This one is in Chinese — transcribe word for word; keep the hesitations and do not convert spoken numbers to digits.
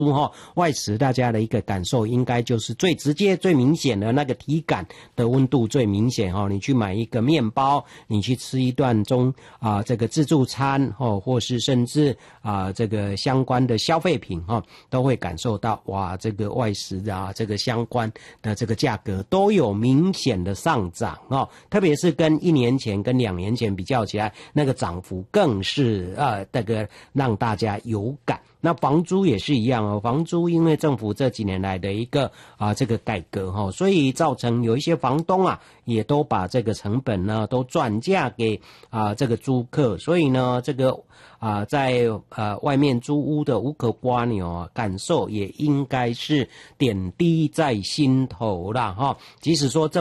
哈，外食大家的一个感受应该就是最直接、最明显的那个体感的温度最明显哈。你去买一个面包，你去吃一段中啊、呃、这个自助餐哦，或是甚至啊、呃、这个相关的消费品哈，都会感受到哇，这个外食啊，这个相关的这个价格都有明显的上涨哦，特别是跟一年前、跟两年前比较起来，那个涨幅更是呃这个让大家有感。那房租也是一样哦，房租因为政府这几年来的一个啊这个改革哈、哦，所以造成有一些房东啊也都把这个成本呢都转嫁给啊这个租客，所以呢这个啊在呃外面租屋的无可刮牛啊，感受也应该是点滴在心头啦哈、哦，即使说政